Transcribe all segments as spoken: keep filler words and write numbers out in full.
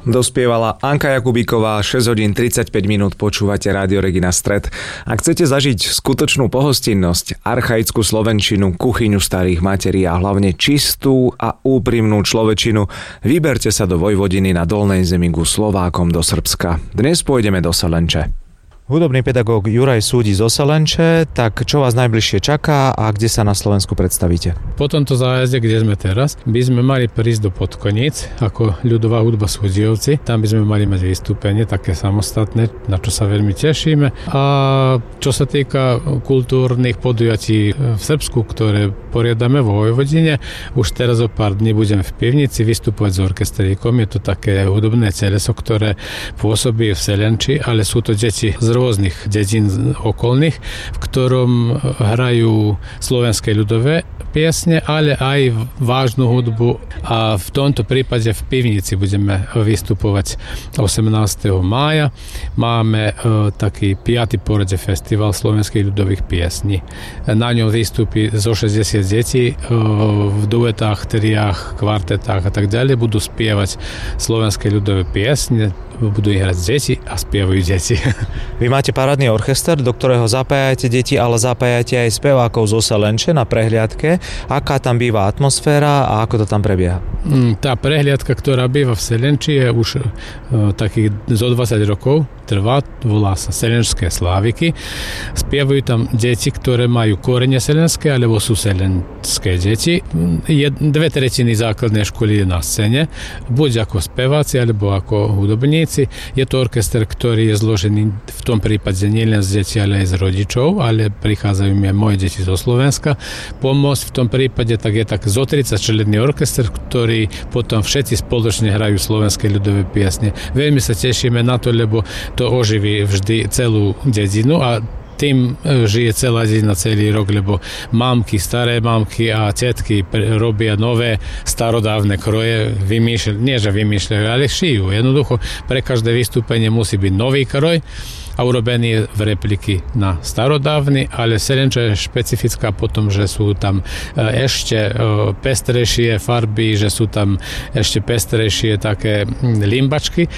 Dospievala Anka Jakubíková, šesť hodín tridsaťpäť minút počúvate Rádio Regina Stred. Ak chcete zažiť skutočnú pohostinnosť, archaickú slovenčinu, kuchyňu starých materí a hlavne čistú a úprimnú človečinu, vyberte sa do Vojvodiny na Dolnej zemi ku Slovákom do Srbska. Dnes pôjdeme do Selenče. Hudobný pedagóg Juraj Súdi zo Selenče, tak čo vás najbližšie čaká a kde sa na Slovensku predstavíte? Po tomto zájazde, kde sme teraz, by sme mali prísť do Podkoníc ako ľudová hudba Súdijovci. Tam by sme mali mať vystúpenie také samostatné, na čo sa veľmi tešíme. A čo sa týka kultúrnych podujatí v Srbsku, ktoré poriadame vo Vojvodine, už teraz o pár dní budeme v pivnici vystupovať s orkestríkom. Je to také hudobné teleso, ktoré pôsobí v Selenči, ale sú to deti z rôznych dedín okolných, v ktorom hrajú slovenské ľudové piesne, ale aj vážnu hudbu a v tomto prípade v pivnici budeme vystupovať osemnásteho mája. Máme e, taký piaty porade festival slovenských ľudových piesní. Na ňom vystúpi zo šesťdesiat detí e, v duetách, triách, kvartetách a tak ďalej. Budú spievať slovenské ľudové piesne, budú ich hrať deti a spievajú deti. Vy máte parádny orchester, do ktorého zapájate deti, ale zapájate aj spevákov zo Selenče na prehliadke. Aká tam býva atmosféra a ako to tam prebieha? Tá prehliadka, ktorá býva v Selenči, je už e, takých zo dvadsať rokov trvá, volá sa Selenčské sláviky. Spievajú tam deti, ktoré majú korene selenské, alebo sú selenské deti. Je, dve tretiny základnej školy je na scéne, buď ako speváci, alebo ako hudobníci. Je to orchester, ktorý je zložený v tom prípade nielen z detí, ale aj z rodičov, ale prichádzajú mi aj moje deti zo Slovenska. Pomôcť v tom prípade tak je tak zo tridsať členný orchester, ktorý potom všetci spoločne hrajú slovenské ľudové piesne. Veľmi sa tešíme na to, lebo to oživí vždy celú dedinu a tým žije celá dedina celý rok, lebo mamky, staré mamky a tetky robia nové starodávne kroje, vymýšľajú, nie že vymýšľajú, ale šijú. Jednoducho pre každé vystúpenie musí byť nový kroj a urobený v repliky na starodávny, ale Selenča je špecifická potom, že sú tam ešte pestrejšie farby, že sú tam ešte pestrejšie také limbačky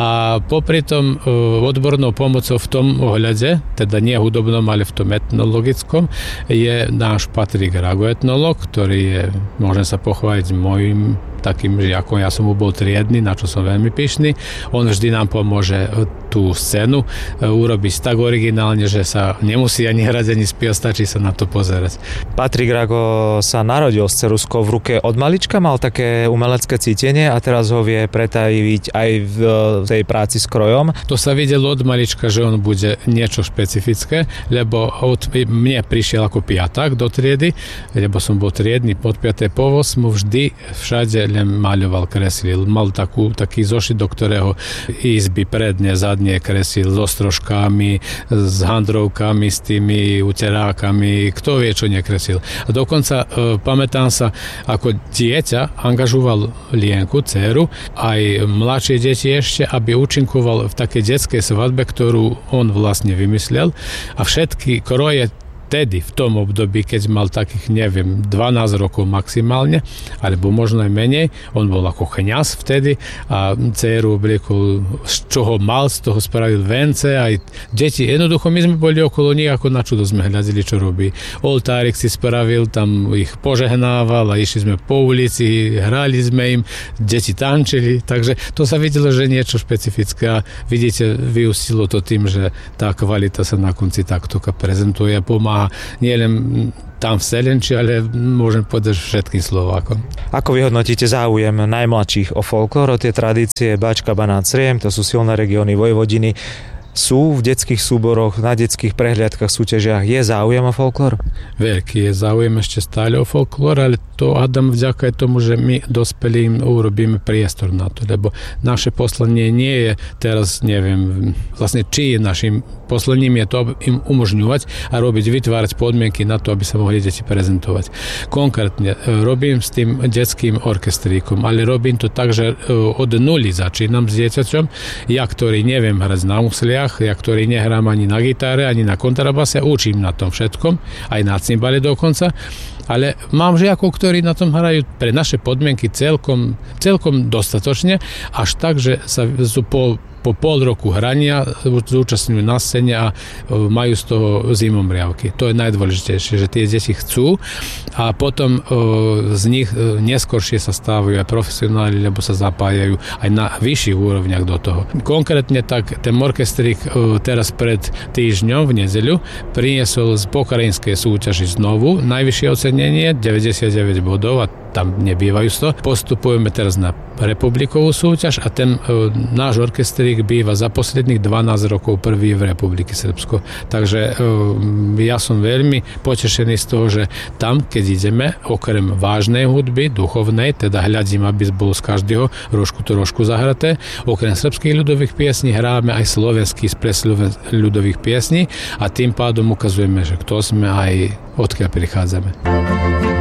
a popri tom odbornou pomocou v tom ohľade, teda nie hudobnom, ale v tom etnologickom, je náš Patrik Rago etnolog, ktorý je, môžem sa pochváliť môjim takým žiakom, ja som mu bol triedny, na čo som veľmi pyšný. On vždy nám pomôže tú scénu urobiť tak originálne, že sa nemusí ani hrať, ani spievať, stačí sa na to pozerať. Patrik Rago sa narodil s ceruzkou v ruke od malička, mal také umelecké cítenie a teraz ho vie pretaviť aj v tej práci s krojom. To sa videlo od malička, že on bude niečo špecifické, lebo od, mne prišiel ako piatak do triedy, lebo som bol triedny od piatej po ôsmu, vždy všade len maľoval, kreslil. Mal takú, taký zošit, do ktorého izby predne, zadne kreslil so strožkami, s handrovkami, s tými uterákami, kto vie, čo nekreslil. A dokonca e, pamätám sa, ako dieťa angažoval Lienku, dceru, aj mladšie deti ešte, aby účinkoval v takej detskej svadbe, ktorú on vlastne vymyslel. A všetky kroje vtedy, v tom období, keď mal takých, neviem, dvanásť rokov maximálne, alebo možno aj menej, on bol ako kňaz vtedy a dceru obliekol, z čoho mal, z toho spravil vence, aj deti, jednoducho my sme boli okolo nich, ako na čudo sme hľadili, čo robí. Oltárik si spravil, tam ich požehnával a išli sme po ulici, hrali sme im, deti tančili, takže to sa videlo, že niečo špecifické a vidíte, vyústilo to tým, že tá kvalita sa na konci takto prezentuje a pomáha nie len tam v Selenči, ale môžem povedať všetkým Slovákom. Ako vyhodnotíte záujem najmladších o folklór, o tie tradície Bačka, Banát, Sriem, to sú silné regióny Vojvodiny? Sú v detských súboroch, na detských prehliadkach, súťažiach, je záujem o folklór? Veľký je záujem ešte stále o folklór, ale to Adam vďaka tomu, že my dospelým urobíme priestor na to, lebo naše poslanie nie je teraz, neviem, vlastne či je našim poslaním je to im umožňovať a robiť, vytvárať podmienky na to, aby sa mohli deti prezentovať. Konkrétne robím s tým detským orkestríkom, ale robím to tak, že od nuly začínam s dieťaťom, ja, ktorý neviem hrať na usliach, ja, ktorý nehrám ani na gitare, ani na kontrabase, učím na tom všetkom, aj na cimbale dokonca. ale mám žiakov, ktorí na tom hrajú pre naše podmienky celkom, celkom dostatočne, až tak, že sa sú po po pol roku hrania zúčastňujú na scéne a majú z toho zimomriavky. To je najdôležitejšie, že tie deti chcú a potom z nich neskôršie sa stávajú aj profesionáli, lebo sa zapájajú aj na vyšších úrovniach do toho. Konkrétne tak ten orchestrík teraz pred týždňom v nedeľu priniesol z pokrajinskej súťaži znovu najvyššie ocenenie deväťdesiatdeväť bodov a tam nebývajú sto. Postupujeme teraz na republikovú súťaž a ten e, náš orchestrík býva za posledných dvanásť rokov prvý v Republike Srbsko. Takže e, ja som veľmi potešený z toho, že tam, keď ideme, okrem vážnej hudby, duchovnej, teda hľadím, aby bolo z každého rožku to rožku zahraté, okrem srbských ľudových piesní hráme aj slovenský sples ľudových piesní a tým pádom ukazujeme, že kto sme aj odkiaľ prichádzame.